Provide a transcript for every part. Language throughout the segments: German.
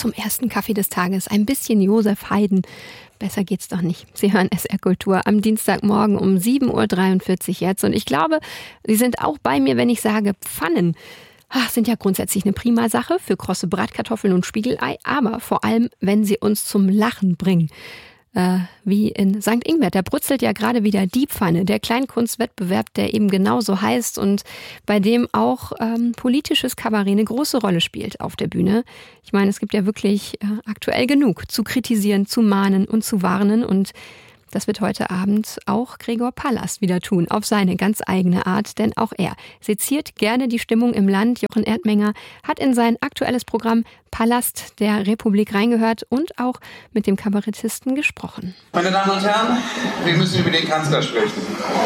zum ersten Kaffee des Tages ein bisschen Josef Haydn. Besser geht's doch nicht. Sie hören SR Kultur am Dienstagmorgen um 7.43 Uhr jetzt. Und ich glaube, Sie sind auch bei mir, wenn ich sage, Pfannen sind ja grundsätzlich eine prima Sache für krosse Bratkartoffeln und Spiegelei, aber vor allem, wenn sie uns zum Lachen bringen. Wie in St. Ingbert, da brutzelt ja gerade wieder die Pfanne, der Kleinkunstwettbewerb, der eben genauso heißt und bei dem auch politisches Kabarett eine große Rolle spielt auf der Bühne. Ich meine, es gibt ja wirklich aktuell genug zu kritisieren, zu mahnen und zu warnen und das wird heute Abend auch Gregor Palast wieder tun, auf seine ganz eigene Art, denn auch er seziert gerne die Stimmung im Land. Jochen Erdmenger hat in sein aktuelles Programm Palast der Republik reingehört und auch mit dem Kabarettisten gesprochen. Meine Damen und Herren, wir müssen über den Kanzler sprechen.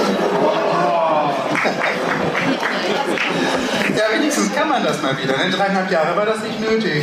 Ja, wenigstens kann man das mal wieder, denn 3,5 Jahre war das nicht nötig.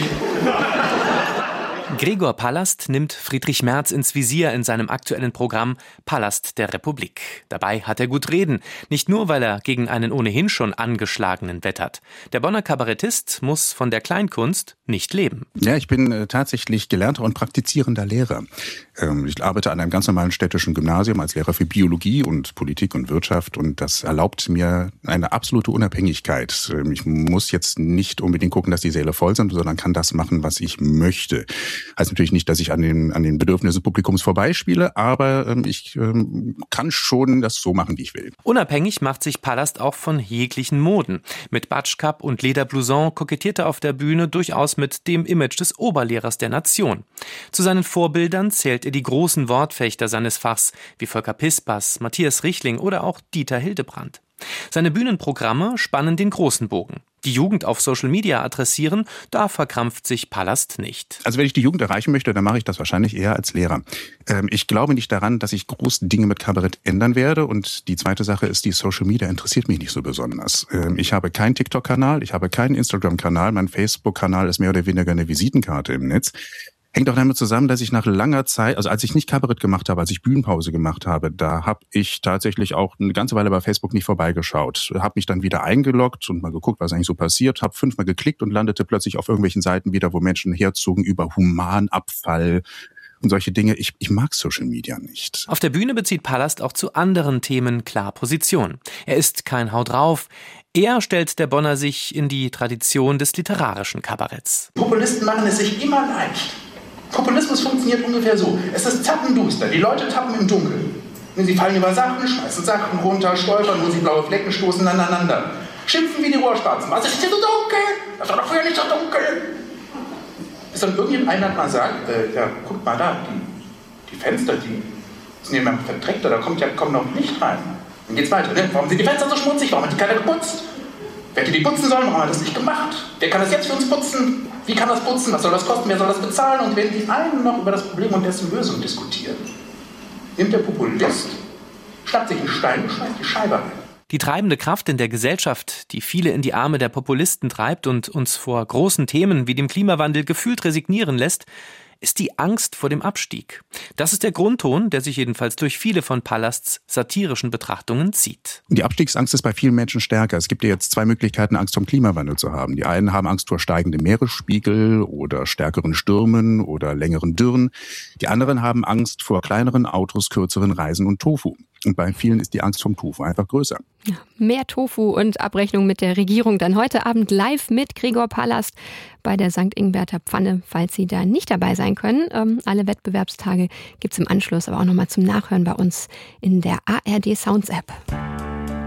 Gregor Palast nimmt Friedrich Merz ins Visier in seinem aktuellen Programm Palast der Republik. Dabei hat er gut reden, nicht nur, weil er gegen einen ohnehin schon angeschlagenen wettert. Der Bonner Kabarettist muss von der Kleinkunst nicht leben. Ja, ich bin tatsächlich gelernter und praktizierender Lehrer. Ich arbeite an einem ganz normalen städtischen Gymnasium als Lehrer für Biologie und Politik und Wirtschaft und das erlaubt mir eine absolute Unabhängigkeit. Ich muss jetzt nicht unbedingt gucken, dass die Säle voll sind, sondern kann das machen, was ich möchte. Heißt natürlich nicht, dass ich an den Bedürfnissen des Publikums vorbeispiele, aber ich kann schon das so machen, wie ich will. Unabhängig macht sich Palast auch von jeglichen Moden. Mit Batschkap und Lederblouson kokettiert er auf der Bühne durchaus mit dem Image des Oberlehrers der Nation. Zu seinen Vorbildern zählt er die großen Wortfechter seines Fachs, wie Volker Pispers, Matthias Richling oder auch Dieter Hildebrandt. Seine Bühnenprogramme spannen den großen Bogen. Die Jugend auf Social Media adressieren, da verkrampft sich Palast nicht. Also wenn ich die Jugend erreichen möchte, dann mache ich das wahrscheinlich eher als Lehrer. Ich glaube nicht daran, dass ich große Dinge mit Kabarett ändern werde. Und die zweite Sache ist, die Social Media interessiert mich nicht so besonders. Ich habe keinen TikTok-Kanal, ich habe keinen Instagram-Kanal, mein Facebook-Kanal ist mehr oder weniger eine Visitenkarte im Netz. Hängt auch damit zusammen, dass ich nach langer Zeit, also als ich nicht Kabarett gemacht habe, als ich Bühnenpause gemacht habe, da habe ich tatsächlich auch eine ganze Weile bei Facebook nicht vorbeigeschaut. Habe mich dann wieder eingeloggt und mal geguckt, was eigentlich so passiert. Habe 5-mal geklickt und landete plötzlich auf irgendwelchen Seiten wieder, wo Menschen herzogen über Humanabfall und solche Dinge. Ich mag Social Media nicht. Auf der Bühne bezieht Palast auch zu anderen Themen klar Position. Er ist kein Hau drauf. Eher stellt der Bonner sich in die Tradition des literarischen Kabaretts. Populisten machen es sich immer leicht. Populismus funktioniert ungefähr so. Es ist zappenduster, die Leute tappen im Dunkeln. Sie fallen über Sachen, schmeißen Sachen runter, stolpern, wo sie blaue Flecken stoßen aneinander. Schimpfen wie die Rohrspatzen. Was ist hier so dunkel? Das war doch früher nicht so dunkel. Bis dann irgendjemand mal sagt, ja, guck mal da, die Fenster, die sind ja immer verdreckt, da kommt noch Licht rein. Dann geht's weiter. Ne? Warum sind die Fenster so schmutzig? Warum hat die keiner geputzt? Wer hätte die putzen sollen? Warum hat das nicht gemacht? Wer kann das jetzt für uns putzen? Wie kann das putzen? Was soll das kosten? Wer soll das bezahlen? Und wenn die einen noch über das Problem und dessen Lösung diskutieren, nimmt der Populist, schnappt sich einen Stein und schmeißt die Scheibe ein. Die treibende Kraft in der Gesellschaft, die viele in die Arme der Populisten treibt und uns vor großen Themen wie dem Klimawandel gefühlt resignieren lässt, ist die Angst vor dem Abstieg. Das ist der Grundton, der sich jedenfalls durch viele von Palasts satirischen Betrachtungen zieht. Die Abstiegsangst ist bei vielen Menschen stärker. Es gibt ja jetzt 2 Möglichkeiten, Angst vom Klimawandel zu haben. Die einen haben Angst vor steigendem Meeresspiegel oder stärkeren Stürmen oder längeren Dürren. Die anderen haben Angst vor kleineren Autos, kürzeren Reisen und Tofu. Und bei vielen ist die Angst vom Tofu einfach größer. Ja, mehr Tofu und Abrechnung mit der Regierung dann heute Abend live mit Gregor Palast bei der St. Ingberter Pfanne, falls Sie da nicht dabei sein können. Alle Wettbewerbstage gibt's im Anschluss, aber auch nochmal zum Nachhören bei uns in der ARD Sounds App.